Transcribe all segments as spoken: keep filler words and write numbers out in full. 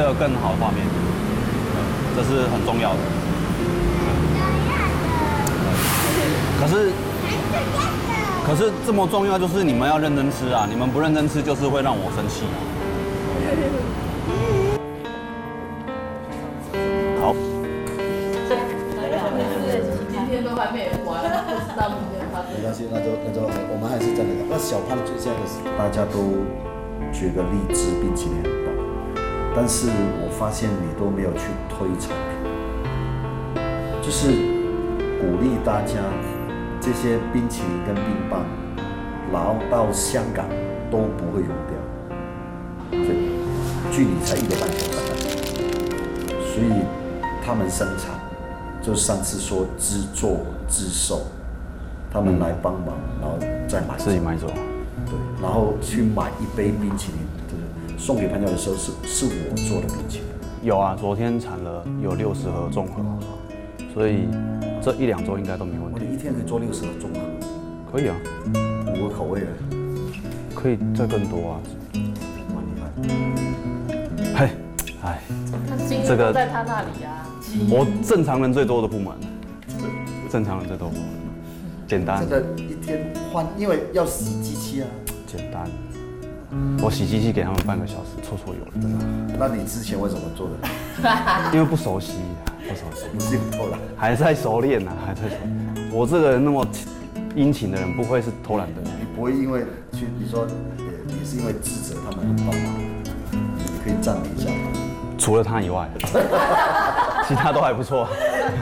这个更好的画面，这是很重要的。可是，可是这么重要，就是你们要认真吃啊！你们不认真吃，就是会让我生气。好。 今天都还没玩，不知道明天发生。 没关系，那就那就我们还是在那个。那小胖最现在的是，大家都觉得荔枝冰淇淋很棒，但是我发现你都没有去推产品，就是鼓励大家这些冰淇淋跟冰棒，然后到香港都不会用掉，这距离才一个半小时，所以他们生产，就上次说自做自售。他们来帮忙，然后再买自己买走， 对，然后去买一杯冰淇淋，对，送给朋友的时候是是我做的冰淇淋。 有啊，昨天产了有六十盒综合，所以这一两周应该都没问题。 我们一天可以做六十盒综合， 可以啊， 五个口味的， 可以再更多啊， 蛮厉害。 嘿，哎， 这个在他那里啊， 我正常人最多的部门，正常人最多的部门。简单， 这个一天换，因为要洗机器啊。 简单，我洗机器给他们半个小时，绰绰有余。真的。 那你之前为什么做的？ 因为不熟悉，不熟悉。 不是用偷懒， 还在熟练呢、啊，还在熟练。我这个人那么殷勤的人，不会是偷懒的人。 你不会因为去你说也也是因为智者他们很帮忙，你可以赞美一下吗？ 除了他以外，其他都还不错。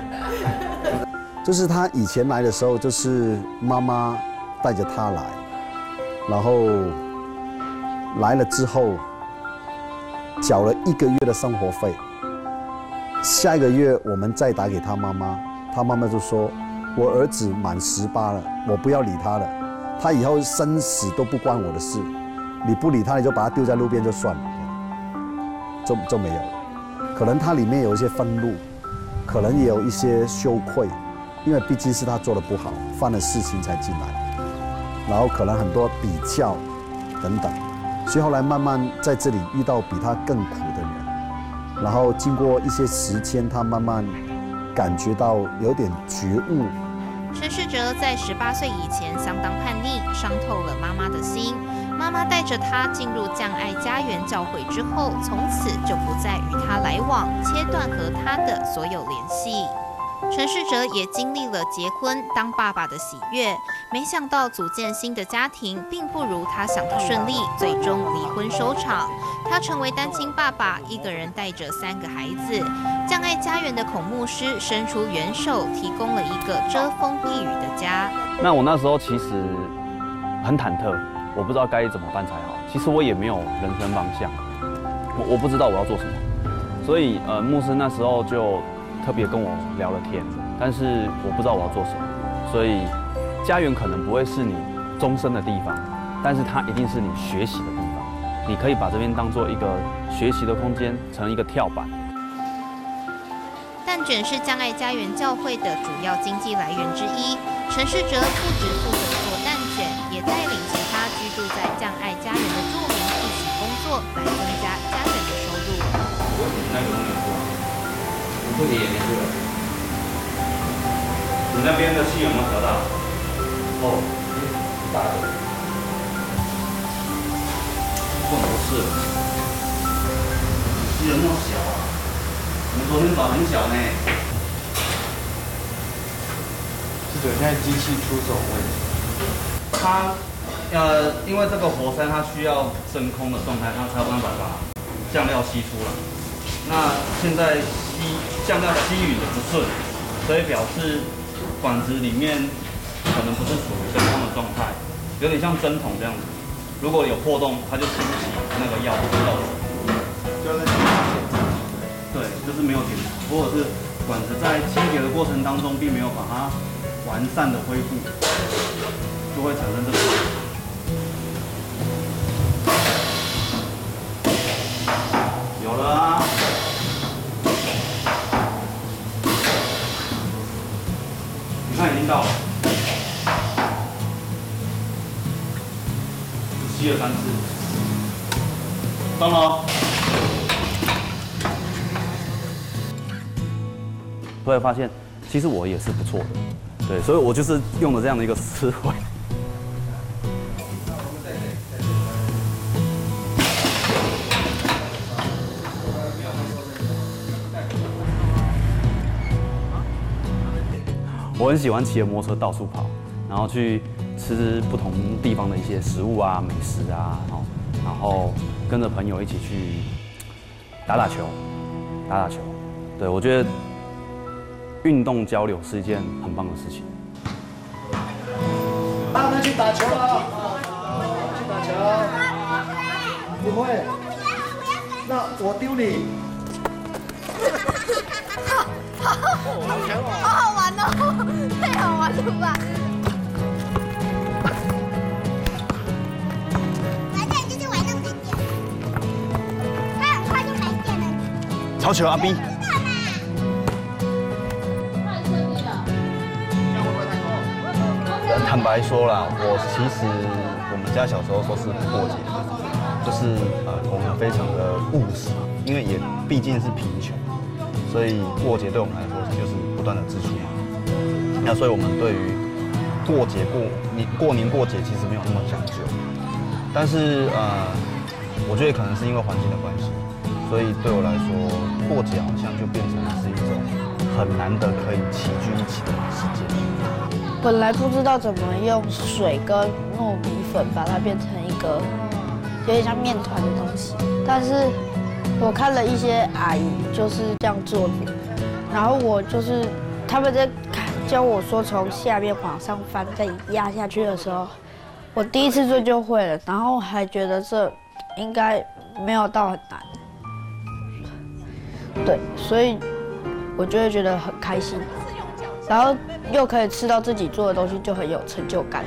就是他以前来的时候，就是妈妈带着他来，然后来了之后，缴了一个月的生活费。下一个月我们再打给他妈妈，他妈妈就说：“我儿子满十八了，我不要理他了，他以后生死都不关我的事，你不理他，你就把他丢在路边就算了，就就没有了。可能他里面有一些愤怒，可能也有一些羞愧。”因为毕竟是他做的不好，犯了事情才进来，然后可能很多比较等等，所以后来慢慢在这里遇到比他更苦的人，然后经过一些时间，他慢慢感觉到有点觉悟。 陈世哲在十八岁以前相当叛逆，伤透了妈妈的心。妈妈带着他进入降爱家园教会之后，从此就不再与他来往，切断和他的所有联系。陈世哲也经历了结婚当爸爸的喜悦，没想到组建新的家庭并不如他想的顺利，最终离婚收场。他成为单亲爸爸，一个人带着三个孩子。降爱家园的孔牧师伸出援手，提供了一个遮风避雨的家。 那我那时候其实很忐忑，我不知道该怎么办才好。其实我也没有人生方向，我我不知道我要做什么，所以呃，牧师那时候就特别跟我聊了天，但是我不知道我要做什么，所以家园可能不会是你终身的地方，但是它一定是你学习的地方。你可以把这边当做一个学习的空间，成一个跳板。 蛋卷是降爱家园教会的主要经济来源之一。陈世哲不只负责做蛋卷，也带领其他居住在降爱家园的住民一起工作，来增加家人的收入。 那个都没有做，我自己也没做。你那边的气有没有调大？哦，大的，做很多事了。气有那么小啊？我们昨天早很小呢。 是的，现在机器出这种问题。 它，呃，因为这个活塞它需要真空的状态，它才有办法把酱料吸出来。那现在吸酱料吸吮的不顺，所以表示管子里面可能不是属于真空的状态，有点像针筒这样子。如果有破洞，它就吸不起那个药药水。 就是对，就是没有点好，或者是管子在清洁的过程当中并没有把它完善的恢复，就会产生这个问题。有了啊！你看已经到了，吸了三次，到了。 突然发现，其实我也是不错的，对，所以我就是用了这样的一个思维。我很喜欢骑着摩托车到处跑，然后去吃不同地方的一些食物啊、美食啊，然后跟着朋友一起去打打球，打打球。对，我觉得运动交流是一件很棒的事情。 让他去打球了，去打球。不会，那我丢你。 好好玩哦，太好玩了吧！反正就是玩弄自己，他很快就没电了。 超球阿 B。坦白说啦，我其实我们家小时候都是不过节的，就是呃我们非常的务实，因为也毕竟是贫穷。所以过节对我们来说就是不断的支出嘛。那所以我们对于过节过年过年过节其实没有那么讲究。但是呃，我觉得可能是因为环境的关系，所以对我来说过节好像就变成是一种很难得可以齐聚一起的时间。 本来不知道怎么用水跟糯米粉把它变成一个有点像面团的东西，但是我看了一些阿姨就是这样做的，然后我就是他们在教我说从下面往上翻再压下去的时候，我第一次做就会了，然后还觉得这应该没有到很难，对，所以我就会觉得很开心，然后又可以吃到自己做的东西，就很有成就感。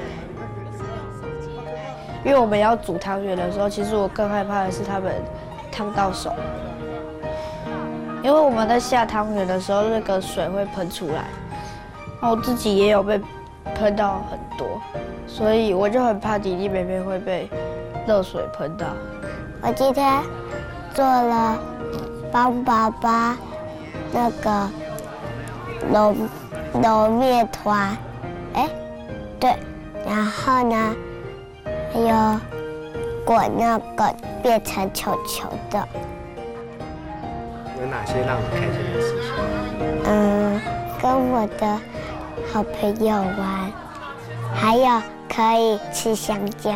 因为我们要煮汤圆的时候，其实我更害怕的是他们烫到手，因为我们在下汤圆的时候，那个水会喷出来，然后我自己也有被喷到很多，所以我就很怕弟弟妹妹会被热水喷到。 我今天做了帮爸爸那个揉揉面团，哎，对，然后呢，还有滚那个变成球球的。 有哪些让你开心的事情？ 嗯，跟我的好朋友玩，还有可以吃香蕉，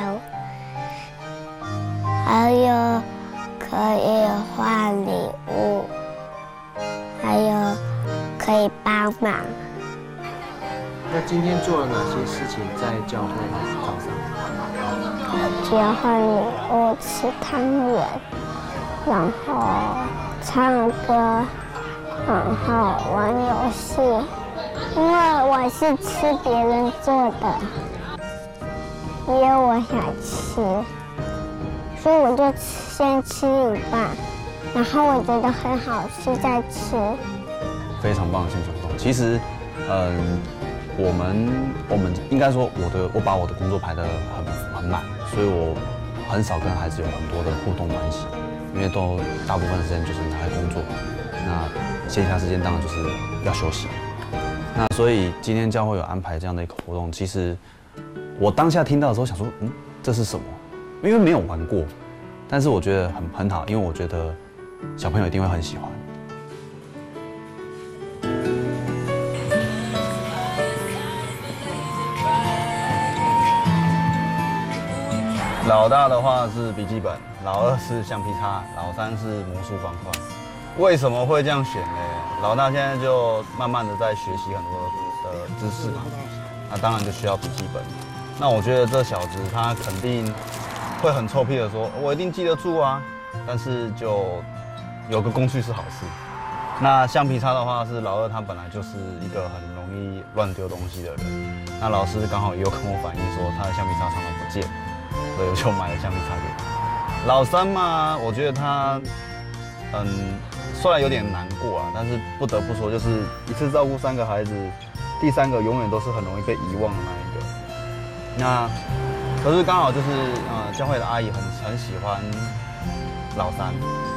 还有可以换礼物，还有可以帮忙。 那今天做了哪些事情在教会早上？ 交换礼物、吃汤圆，然后唱歌，然后玩游戏。因为我是吃别人做的，因为我想吃，所以我就先吃一半，然后我觉得很好吃再吃。 非常棒的性活动。其实，嗯，我们我们应该说，我的我把我的工作排得很很满，所以我很少跟孩子有很多的互动关系，因为都大部分时间就是拿来工作，那闲暇时间当然就是要休息。那所以今天教会有安排这样的一个活动，其实我当下听到的时候想说，嗯，这是什么？因为没有玩过，但是我觉得很很好，因为我觉得小朋友一定会很喜欢。老大的话是笔记本，老二是橡皮擦，老三是魔术方块。为什么会这样选呢？老大现在就慢慢的在学习很多的知识嘛，那当然就需要笔记本。那我觉得这小子他肯定会很臭屁的说，我一定记得住啊。但是就有个工具是好事。那橡皮擦的话是老二，他本来就是一个很容易乱丢东西的人。那老师刚好也有跟我反映说，他的橡皮擦常常不见，所以我就买了橡皮擦给他。老三嘛，我觉得他，嗯，虽然有点难过啊，但是不得不说，就是一次照顾三个孩子，第三个永远都是很容易被遗忘的那一个。那可是刚好就是呃，教会的阿姨很很喜欢老三，